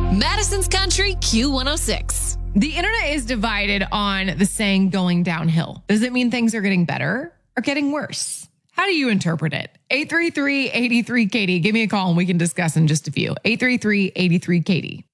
Madison's Country Q106. The internet is divided on the saying going downhill. Does it mean things are getting better or getting worse? How do you interpret it? 833-83-KATIE. Give me a call and we can discuss in just a few. 833-83-KATIE.